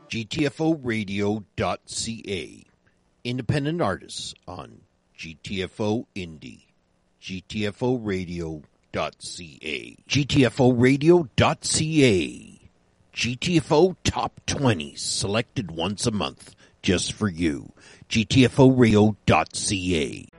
GTFOradio.ca. Independent artists on GTFO Indie. GTFOradio.ca. GTFOradio.ca. GTFO Top 20 selected once a month just for you. GTFOradio.ca.